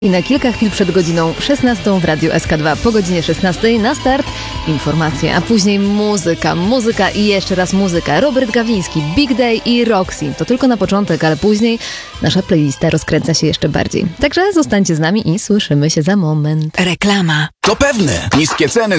I na kilka chwil przed godziną 16 w Radiu SK2. Po godzinie 16 na start informacje, a później muzyka i jeszcze raz muzyka. Robert Gawliński, Big Day i Roxy. To tylko na początek, ale później nasza playlista rozkręca się jeszcze bardziej. Także zostańcie z nami i słyszymy się za moment. Reklama. To pewne. Niskie ceny